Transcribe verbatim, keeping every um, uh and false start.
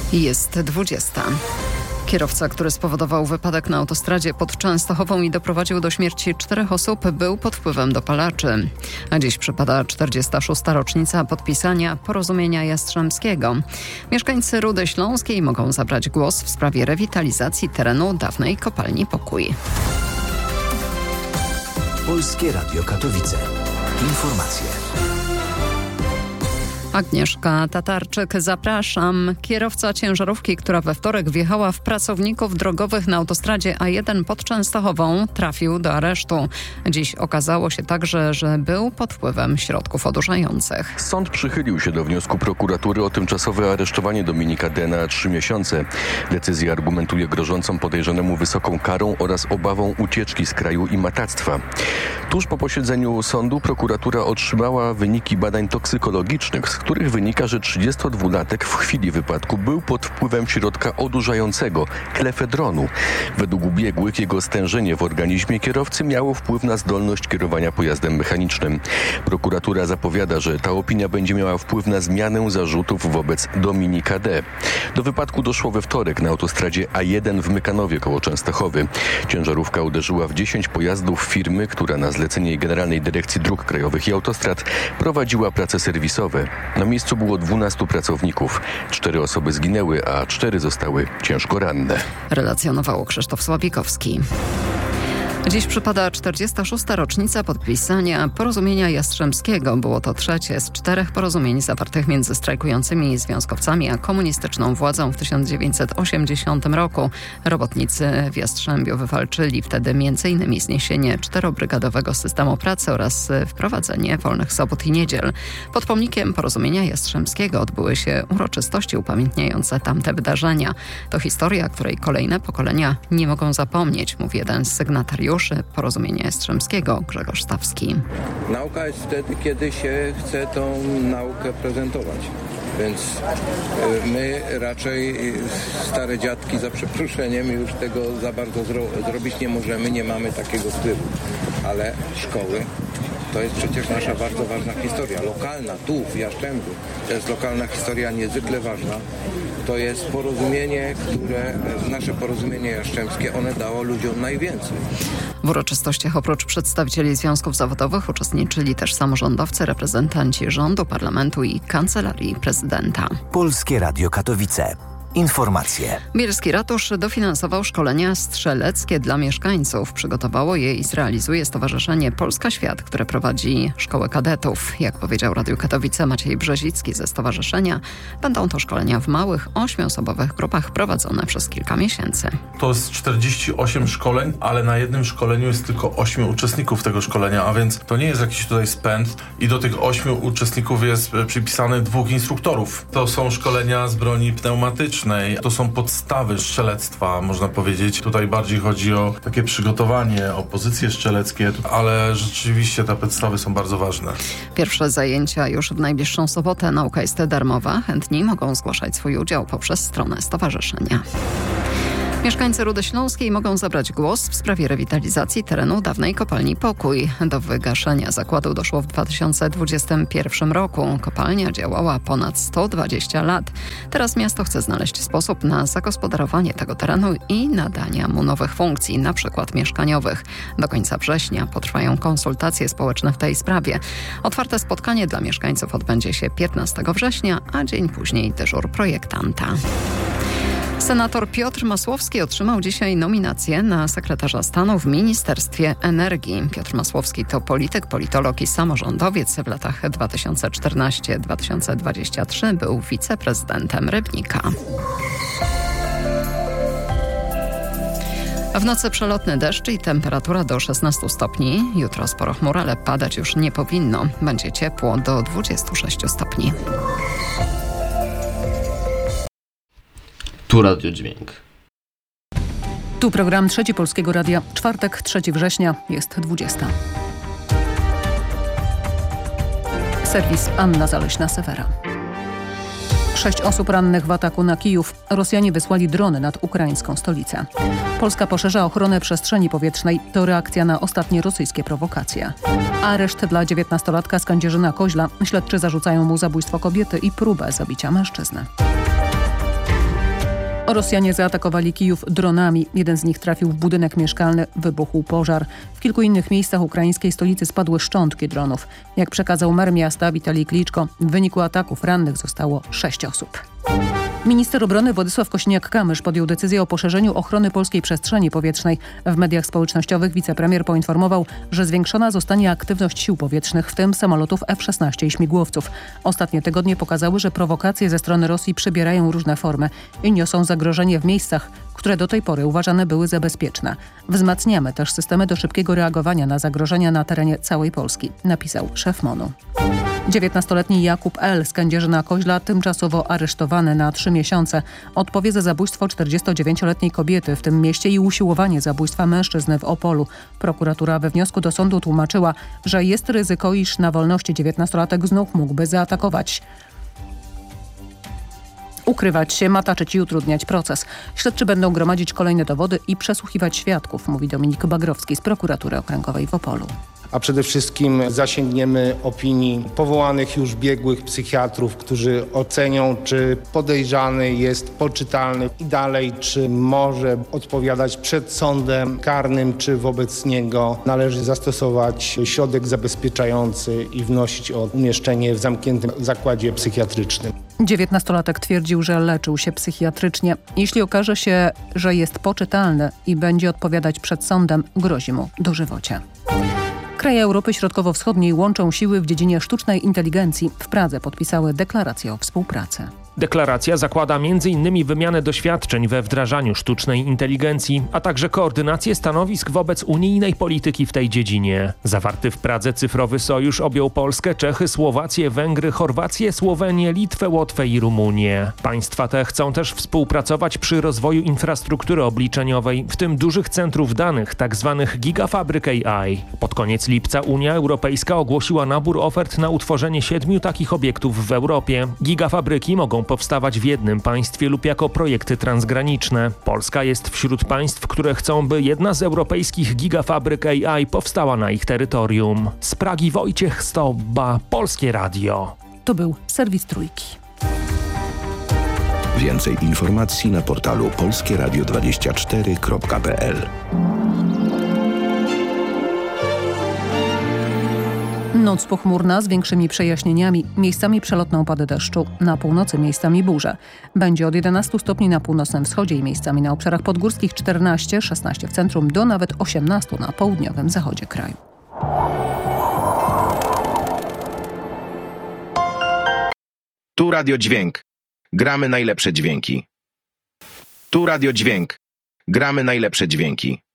Jest dwudziesta. Kierowca, który spowodował wypadek na autostradzie pod Częstochową i doprowadził do śmierci czterech osób, był pod wpływem dopalaczy. A dziś przypada czterdziesta szósta rocznica podpisania Porozumienia Jastrzębskiego. Mieszkańcy Rudy Śląskiej mogą zabrać głos w sprawie rewitalizacji terenu dawnej kopalni Pokój. Polskie Radio Katowice. Informacje. Agnieszka Tatarczyk, zapraszam. Kierowca ciężarówki, która we wtorek wjechała w pracowników drogowych na autostradzie A jeden pod Częstochową, trafił do aresztu. Dziś okazało się także, że był pod wpływem środków odurzających. Sąd przychylił się do wniosku prokuratury o tymczasowe aresztowanie Dominika D. na trzy miesiące. Decyzja argumentuje grożącą podejrzanemu wysoką karą oraz obawą ucieczki z kraju i matactwa. Tuż po posiedzeniu sądu prokuratura otrzymała wyniki badań toksykologicznych, z których wynika, że trzydziestodwulatek w chwili wypadku był pod wpływem środka odurzającego, klefedronu. Według biegłych jego stężenie w organizmie kierowcy miało wpływ na zdolność kierowania pojazdem mechanicznym. Prokuratura zapowiada, że ta opinia będzie miała wpływ na zmianę zarzutów wobec Dominika D. Do wypadku doszło we wtorek na autostradzie A jeden w Mykanowie koło Częstochowy. Ciężarówka uderzyła w dziesięć pojazdów firmy, która na zlecenie Generalnej Dyrekcji Dróg Krajowych i Autostrad prowadziła prace serwisowe. Na miejscu było dwunastu pracowników. Cztery osoby zginęły, a cztery zostały ciężko ranne. Relacjonował Krzysztof Sławikowski. Dziś przypada czterdziesta szósta rocznica podpisania Porozumienia Jastrzębskiego. Było to trzecie z czterech porozumień zawartych między strajkującymi związkowcami a komunistyczną władzą w tysiąc dziewięćset osiemdziesiątym roku. Robotnicy w Jastrzębiu wywalczyli wtedy między innymi zniesienie czterobrygadowego systemu pracy oraz wprowadzenie wolnych sobot i niedziel. Pod pomnikiem Porozumienia Jastrzębskiego odbyły się uroczystości upamiętniające tamte wydarzenia. To historia, której kolejne pokolenia nie mogą zapomnieć, mówi jeden z sygnatariuszy Porozumienia Jastrzębskiego, Grzegorz Stawski. Nauka jest wtedy, kiedy się chce tą naukę prezentować. Więc my raczej stare dziadki, za przeproszeniem, już tego za bardzo zro- zrobić nie możemy, nie mamy takiego wpływu. Ale szkoły to jest przecież nasza bardzo ważna historia, lokalna, tu w Jastrzębiu. To jest lokalna historia niezwykle ważna. To jest porozumienie, które, nasze porozumienie jastrzębskie, one dało ludziom najwięcej. W uroczystościach oprócz przedstawicieli związków zawodowych uczestniczyli też samorządowcy, reprezentanci rządu, parlamentu i kancelarii prezydenta. Polskie Radio Katowice. Informacje. Bielski Ratusz dofinansował szkolenia strzeleckie dla mieszkańców. Przygotowało je i zrealizuje Stowarzyszenie Polska Świat, które prowadzi szkołę kadetów. Jak powiedział Radiu Katowice Maciej Brzezicki ze stowarzyszenia, będą to szkolenia w małych, ośmioosobowych grupach prowadzone przez kilka miesięcy. To jest czterdzieści osiem szkoleń, ale na jednym szkoleniu jest tylko ośmiu uczestników tego szkolenia, a więc to nie jest jakiś tutaj spęd i do tych ośmiu uczestników jest przypisane dwóch instruktorów. To są szkolenia z broni pneumatycznej. To są podstawy strzelectwa, można powiedzieć. Tutaj bardziej chodzi o takie przygotowanie, o pozycje strzeleckie, ale rzeczywiście te podstawy są bardzo ważne. Pierwsze zajęcia już w najbliższą sobotę. Nauka jest darmowa. Chętni mogą zgłaszać swój udział poprzez stronę stowarzyszenia. Mieszkańcy Rudy Śląskiej mogą zabrać głos w sprawie rewitalizacji terenu dawnej kopalni Pokój. Do wygaszenia zakładu doszło w dwa tysiące dwudziestym pierwszym roku. Kopalnia działała ponad sto dwadzieścia lat. Teraz miasto chce znaleźć sposób na zagospodarowanie tego terenu i nadania mu nowych funkcji, na przykład mieszkaniowych. Do końca września potrwają konsultacje społeczne w tej sprawie. Otwarte spotkanie dla mieszkańców odbędzie się piętnastego września, a dzień później dyżur projektanta. Senator Piotr Masłowski otrzymał dzisiaj nominację na sekretarza stanu w Ministerstwie Energii. Piotr Masłowski to polityk, politolog i samorządowiec. W latach dwa tysiące czternastym do dwa tysiące dwudziestego trzeciego był wiceprezydentem Rybnika. W nocy przelotny deszcz i temperatura do szesnastu stopni. Jutro sporo chmur, ale padać już nie powinno. Będzie ciepło do dwudziestu sześciu stopni. Tu Radio Dźwięk. Tu program Trzeci Polskiego Radia. Czwartek, trzeciego września, jest dwudziesta. Serwis Anna Zaleśna-Sewera. Sześć osób rannych w ataku na Kijów. Rosjanie wysłali drony nad ukraińską stolicę. Polska poszerza ochronę przestrzeni powietrznej. To reakcja na ostatnie rosyjskie prowokacje. Areszt dla dziewiętnastolatka z Kędzierzyna Koźla. Śledczy zarzucają mu zabójstwo kobiety i próbę zabicia mężczyzny. Rosjanie zaatakowali Kijów dronami. Jeden z nich trafił w budynek mieszkalny, wybuchł pożar. W kilku innych miejscach ukraińskiej stolicy spadły szczątki dronów. Jak przekazał mer miasta Witalij Kliczko, w wyniku ataków rannych zostało sześć osób. Minister obrony Władysław Kosiniak-Kamysz podjął decyzję o poszerzeniu ochrony polskiej przestrzeni powietrznej. W mediach społecznościowych wicepremier poinformował, że zwiększona zostanie aktywność sił powietrznych, w tym samolotów F szesnaście i śmigłowców. Ostatnie tygodnie pokazały, że prowokacje ze strony Rosji przybierają różne formy i niosą zagrożenie w miejscach, które do tej pory uważane były za bezpieczne. Wzmacniamy też systemy do szybkiego reagowania na zagrożenia na terenie całej Polski, napisał szef MONU. dziewiętnastoletni Jakub L. z Kędzierzyna-Koźla tymczasowo aresztowany na trzy miesiące. Odpowie za zabójstwo czterdziestodziewięcioletniej kobiety w tym mieście i usiłowanie zabójstwa mężczyzny w Opolu. Prokuratura we wniosku do sądu tłumaczyła, że jest ryzyko, iż na wolności dziewiętnastolatek znów mógłby zaatakować. Ukrywać się, mataczyć i utrudniać proces. Śledczy będą gromadzić kolejne dowody i przesłuchiwać świadków, mówi Dominik Bagrowski z Prokuratury Okręgowej w Opolu. A przede wszystkim zasięgniemy opinii powołanych już biegłych psychiatrów, którzy ocenią, czy podejrzany jest poczytalny i dalej, czy może odpowiadać przed sądem karnym, czy wobec niego należy zastosować środek zabezpieczający i wnosić o umieszczenie w zamkniętym zakładzie psychiatrycznym. dziewiętnastolatek twierdził, że leczył się psychiatrycznie. Jeśli okaże się, że jest poczytalny i będzie odpowiadać przed sądem, grozi mu dożywocie. Kraje Europy Środkowo-Wschodniej łączą siły w dziedzinie sztucznej inteligencji. W Pradze podpisały deklarację o współpracy. Deklaracja zakłada między innymi wymianę doświadczeń we wdrażaniu sztucznej inteligencji, a także koordynację stanowisk wobec unijnej polityki w tej dziedzinie. Zawarty w Pradze cyfrowy sojusz objął Polskę, Czechy, Słowację, Węgry, Chorwację, Słowenię, Litwę, Łotwę i Rumunię. Państwa te chcą też współpracować przy rozwoju infrastruktury obliczeniowej, w tym dużych centrów danych, tzw. gigafabryk A I. Pod koniec lipca Unia Europejska ogłosiła nabór ofert na utworzenie siedmiu takich obiektów w Europie. Gigafabryki mogą powstawać w jednym państwie lub jako projekty transgraniczne. Polska jest wśród państw, które chcą, by jedna z europejskich gigafabryk A I powstała na ich terytorium. Z Pragi Wojciech Stobba, Polskie Radio. To był serwis Trójki. Więcej informacji na portalu polskie radio dwadzieścia cztery kropka p l. Noc pochmurna z większymi przejaśnieniami, miejscami przelotne opady deszczu, na północy miejscami burze. Będzie od jedenastu stopni na północnym wschodzie i miejscami na obszarach podgórskich czternaście, szesnaście w centrum do nawet osiemnaście na południowym zachodzie kraju. Tu Radio Dźwięk. Gramy najlepsze dźwięki. Tu Radio Dźwięk. Gramy najlepsze dźwięki.